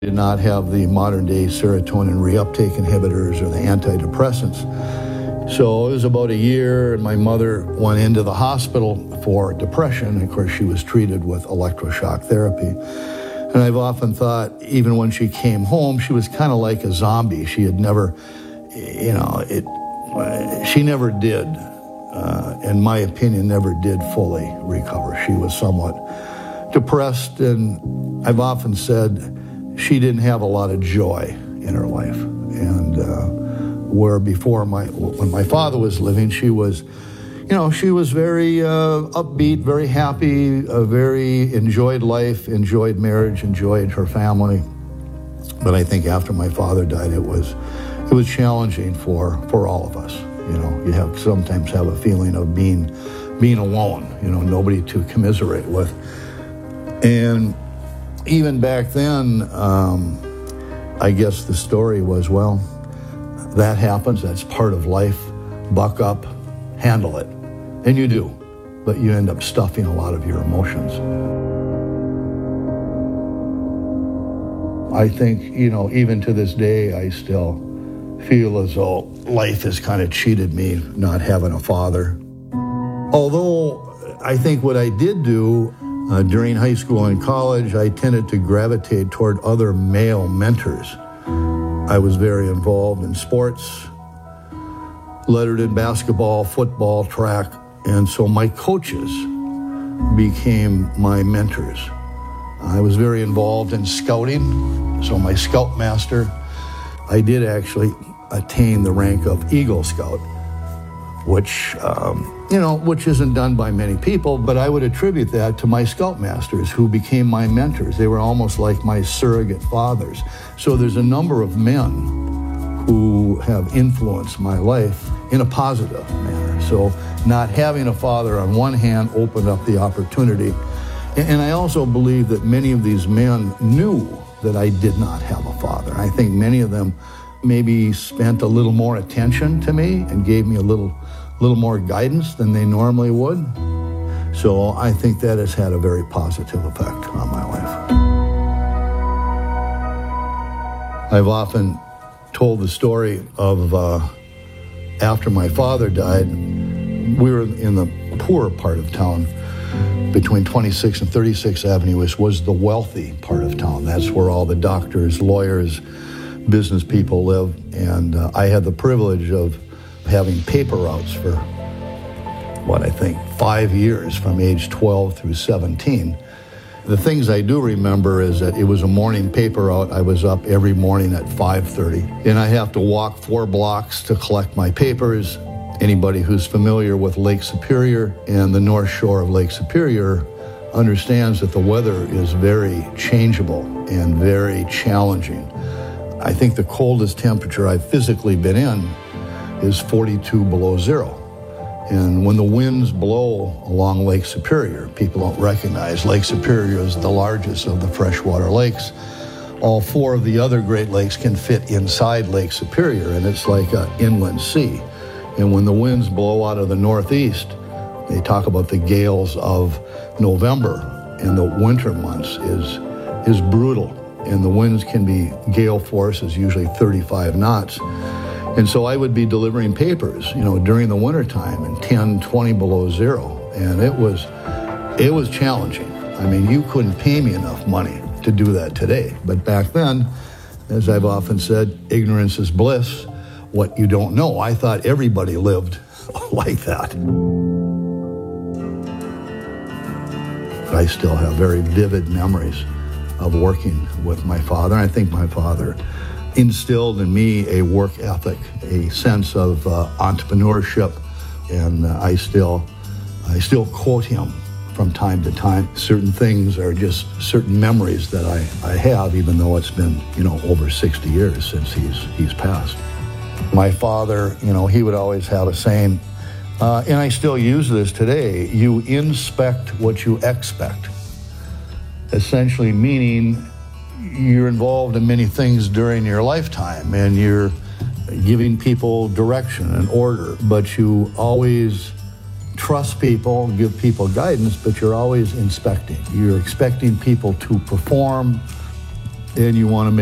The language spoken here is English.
Did not have the modern day serotonin reuptake inhibitors or the antidepressants. So it was about a year, and my mother went into the hospital for depression. Of course, she was treated with electroshock therapy. And I've often thought, even when she came home, she was kind of like a zombie. She had never, she never did, in my opinion, never did fully recover. She was somewhat depressed, and I've often said she didn't have a lot of joy in her life. And where before when my father was living, she was very upbeat, very happy, very enjoyed life, enjoyed marriage, enjoyed her family. But I think after my father died, it was challenging for all of us. You sometimes have a feeling of being alone, nobody to commiserate with. And even back then, I guess the story was, well, that happens, that's part of life, buck up, handle it. And you do, but you end up stuffing a lot of your emotions. I think, even to this day, I still feel as though life has kind of cheated me, not having a father. Although I think what I did do during high school and college, I tended to gravitate toward other male mentors. I was very involved in sports, lettered in basketball, football, track, and so my coaches became my mentors. I was very involved in scouting, so my scoutmaster, I did actually attain the rank of Eagle Scout, which isn't done by many people, but I would attribute that to my scoutmasters who became my mentors. They were almost like my surrogate fathers. So there's a number of men who have influenced my life in a positive manner. So not having a father on one hand opened up the opportunity. And I also believe that many of these men knew that I did not have a father. I think many of them maybe spent a little more attention to me and gave me a little more guidance than they normally would. So I think that has had a very positive effect on my life. I've often told the story of after my father died, we were in the poorer part of town. Between 26th and 36th Avenue was the wealthy part of town. That's where all the doctors, lawyers, business people live. And I had the privilege of having paper routes for, 5 years, from age 12 through 17. The things I do remember is that it was a morning paper route. I was up every morning at 5:30, and I have to walk 4 blocks to collect my papers. Anybody who's familiar with Lake Superior and the North Shore of Lake Superior understands that the weather is very changeable and very challenging. I think the coldest temperature I've physically been in is 42 below zero. And when the winds blow along Lake Superior, people don't recognize Lake Superior is the largest of the freshwater lakes. All 4 of the other Great Lakes can fit inside Lake Superior, and it's like an inland sea. And when the winds blow out of the northeast, they talk about the gales of November, and the winter months is brutal. And the winds can be gale forces, usually 35 knots. And so I would be delivering papers, during the wintertime and 10, 20 below zero. And it was challenging. I mean, you couldn't pay me enough money to do that today. But back then, as I've often said, ignorance is bliss. What you don't know. I thought everybody lived like that. I still have very vivid memories of working with my father. I think my father instilled in me a work ethic, a sense of entrepreneurship, and I still quote him from time to time. Certain things are just certain memories that I have, even though it's been over 60 years since he's passed. My father, he would always have a saying, and I still use this today: you inspect what you expect. Essentially meaning you're involved in many things during your lifetime and you're giving people direction and order, but you always trust people, give people guidance, but you're always inspecting. You're expecting people to perform and you want to make